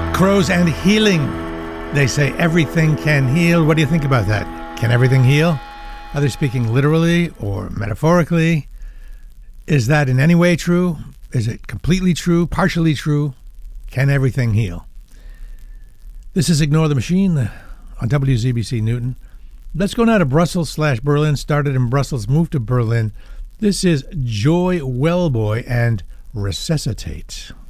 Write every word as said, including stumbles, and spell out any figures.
Crows and healing. They say everything can heal. What do you think about that? Can everything heal? Are they speaking literally or metaphorically? Is that in any way true? Is it completely true? Partially true? Can everything heal? This is Ignore the Machine on W Z B C Newton. Let's go now to Brussels slash Berlin. Started in Brussels, moved to Berlin. This is Joy Wellboy and Resuscitate.